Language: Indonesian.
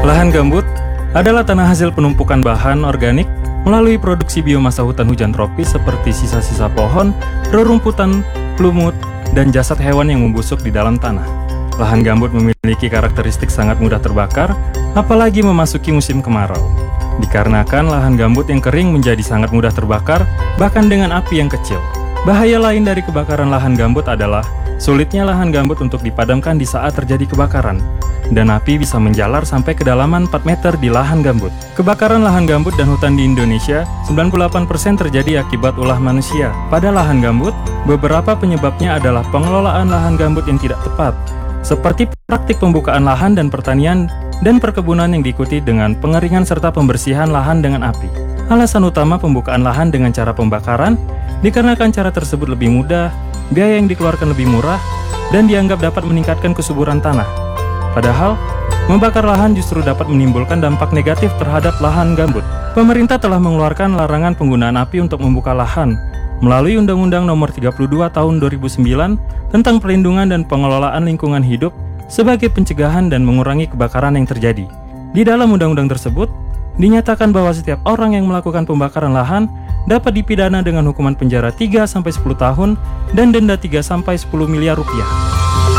Lahan gambut adalah tanah hasil penumpukan bahan organik melalui produksi biomasa hutan hujan tropis seperti sisa-sisa pohon, rerumputan, lumut, dan jasad hewan yang membusuk di dalam tanah. Lahan gambut memiliki karakteristik sangat mudah terbakar, apalagi memasuki musim kemarau. Dikarenakan lahan gambut yang kering menjadi sangat mudah terbakar, bahkan dengan api yang kecil. Bahaya lain dari kebakaran lahan gambut adalah sulitnya lahan gambut untuk dipadamkan di saat terjadi kebakaran, dan api bisa menjalar sampai kedalaman 4 meter di lahan gambut. Kebakaran lahan gambut dan hutan di Indonesia 98% terjadi akibat ulah manusia. Pada lahan gambut, beberapa penyebabnya adalah pengelolaan lahan gambut yang tidak tepat, seperti praktik pembukaan lahan dan pertanian dan perkebunan yang diikuti dengan pengeringan serta pembersihan lahan dengan api. Alasan utama pembukaan lahan dengan cara pembakaran dikarenakan cara tersebut lebih mudah, biaya yang dikeluarkan lebih murah, dan dianggap dapat meningkatkan kesuburan tanah. Padahal, membakar lahan justru dapat menimbulkan dampak negatif terhadap lahan gambut. Pemerintah telah mengeluarkan larangan penggunaan api untuk membuka lahan melalui Undang-Undang Nomor 32 Tahun 2009 tentang Perlindungan dan Pengelolaan Lingkungan Hidup sebagai pencegahan dan mengurangi kebakaran yang terjadi. Di dalam undang-undang tersebut, dinyatakan bahwa setiap orang yang melakukan pembakaran lahan dapat dipidana dengan hukuman penjara 3-10 tahun dan denda 3-10 miliar rupiah.